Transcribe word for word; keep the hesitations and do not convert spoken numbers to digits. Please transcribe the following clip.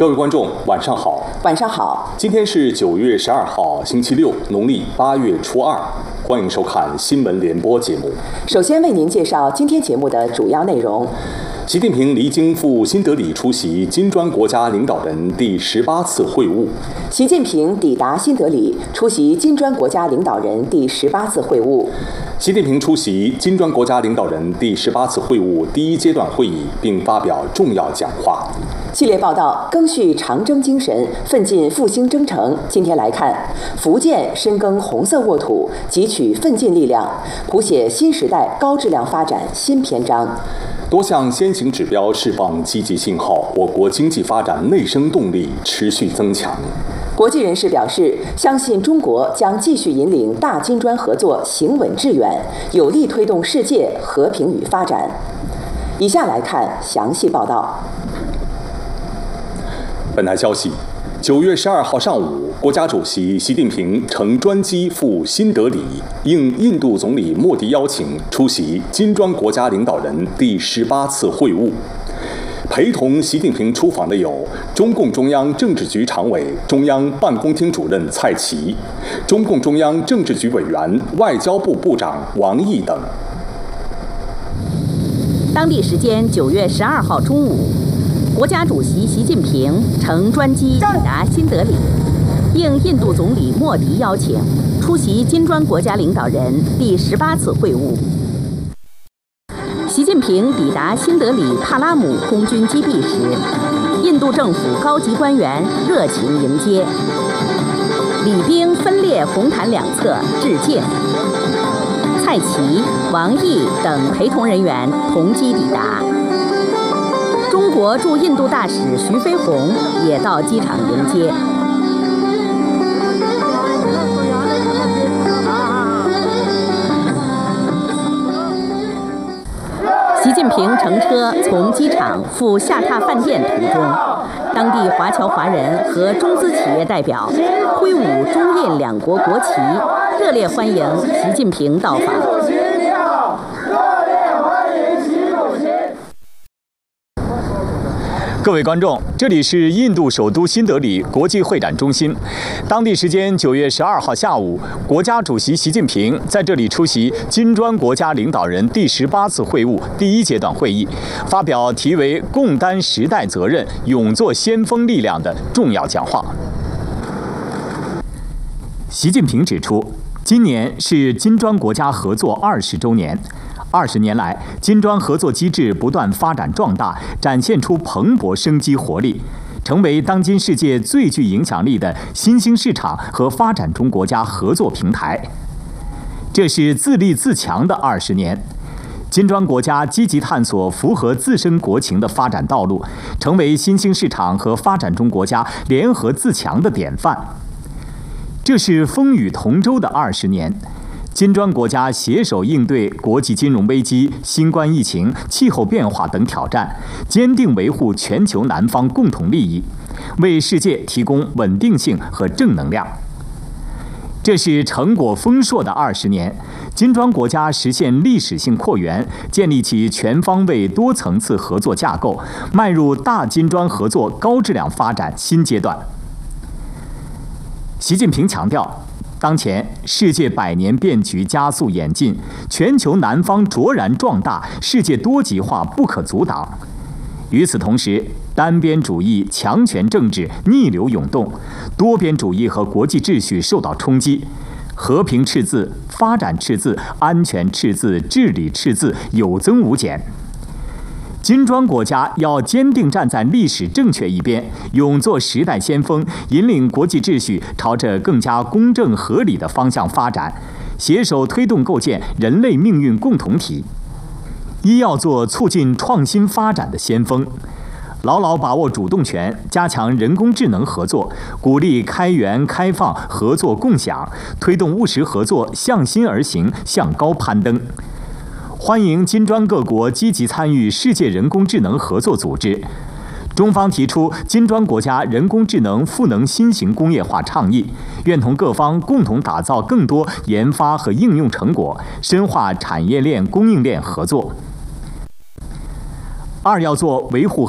各位观众，晚上好。 晚上好。 今天是九月十二号，星期六，农历八月初二。欢迎收看新闻联播节目。 首先为您介绍今天节目的主要内容。 习近平离京赴新德里出席金砖国家领导人第十八次会晤。 习近平抵达新德里出席金砖国家领导人第十八次会晤。 习近平出席金砖国家领导人第十八次会晤第一阶段会议，并发表重要讲话。 系列报道赓续长征精神，奋进复兴征程。今天来看，福建深耕红色沃土，汲取奋进力量，谱写新时代高质量发展新篇章。 多项先行指标释放积极信号，我国经济发展内生动力持续增强。 国际人士表示，相信中国将继续引领大金砖合作行稳致远，有力推动世界和平与发展。以下来看详细报道。 本台消息，九月十二号上午，国家主席习近平乘专机赴新德里，应印度总理莫迪邀请，出席金砖国家领导人第十八次会晤。陪同习近平出访的有中共中央政治局常委、中央办公厅主任蔡奇，中共中央政治局委员、外交部部长王毅等。 当地时间九月十二号中午，国家主席习近平乘专机抵达新德里，应印度总理莫迪邀请，出席金砖国家领导人第十八次会晤。习近平抵达新德里帕拉姆空军基地时，印度政府高级官员热情迎接，礼兵分列红毯两侧致敬。蔡奇、王毅等陪同人员同机抵达。中国驻印度大使徐飞鸿也到机场迎接。习近平乘车从机场赴下榻饭店途中，当地华侨华人和中资企业代表挥舞中印两国国旗，热烈欢迎习近平到访。 各位观众，这里是印度首都新德里国际会展中心。当地时间九月十二号下午，国家主席习近平在这里出席金砖国家领导人第十八次会晤第一阶段会议，发表题为“共担时代责任，勇做先锋力量”的重要讲话。习近平指出，今年是金砖国家合作二十周年。二十年来，金砖合作机制不断发展壮大，展现出蓬勃生机活力，成为当今世界最具影响力的新兴市场和发展中国家合作平台。这是自立自强的二十年，金砖国家积极探索符合自身国情的发展道路，成为新兴市场和发展中国家联合自强的典范。这是风雨同舟的二十年。金砖国家携手应对国际金融危机、新冠疫情、气候变化等挑战，坚定维护全球南方共同利益，为世界提供稳定性和正能量。这是成果丰硕的二十年，金砖国家实现历史性扩员，建立起全方位多层次合作架构，迈入大金砖合作高质量发展新阶段。习近平强调，当前世界百年变局加速演进，全球南方卓然壮大，世界多极化不可阻挡。与此同时，单边主义、强权政治逆流涌动，多边主义和国际秩序受到冲击，和平赤字、发展赤字、安全赤字、治理赤字有增无减。金砖国家要坚定站在历史正确一边，勇做时代先锋，引领国际秩序朝着更加公正合理的方向发展，携手推动构建人类命运共同体。一要做促进创新发展的先锋，牢牢把握主动权，加强人工智能合作，鼓励开源开放、合作共享，推动务实合作向心而行、向高攀登。欢迎金砖各国积极参与世界人工智能合作组织。中方提出金砖国家人工智能赋能新型工业化倡议，愿同各方共同打造更多研发和应用成果，深化产业链、供应链合作。二要做维护